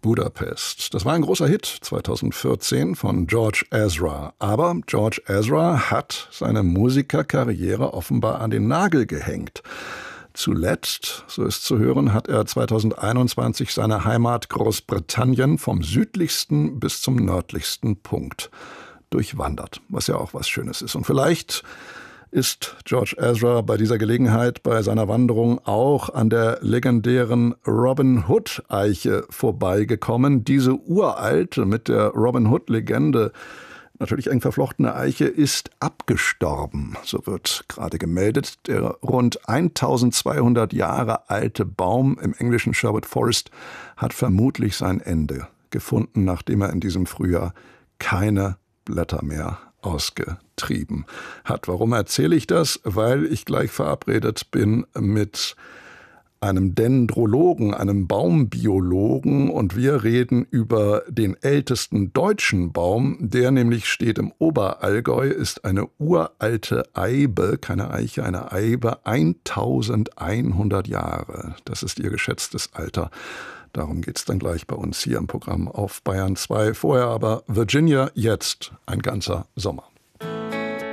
Budapest. Das war ein großer Hit 2014 von George Ezra. Aber George Ezra hat seine Musikerkarriere offenbar an den Nagel gehängt. Zuletzt, so ist zu hören, hat er 2021 seine Heimat Großbritannien vom südlichsten bis zum nördlichsten Punkt durchwandert, was ja auch was Schönes ist. Und vielleicht ist George Ezra bei dieser Gelegenheit bei seiner Wanderung auch an der legendären Robin Hood-Eiche vorbeigekommen. Diese uralte, mit der Robin Hood-Legende natürlich eng verflochtene Eiche ist abgestorben, so wird gerade gemeldet. Der rund 1200 Jahre alte Baum im englischen Sherwood Forest hat vermutlich sein Ende gefunden, nachdem er in diesem Frühjahr keine Blätter mehr ausgetrieben hat. Warum erzähle ich das? Weil ich gleich verabredet bin mit einem Dendrologen, einem Baumbiologen, und wir reden über den ältesten deutschen Baum. Der nämlich steht im Oberallgäu, ist eine uralte Eibe, keine Eiche, eine Eibe, 1100 Jahre. Das ist ihr geschätztes Alter. Darum geht's dann gleich bei uns hier im Programm auf Bayern 2. Vorher aber Virginia, jetzt ein ganzer Sommer.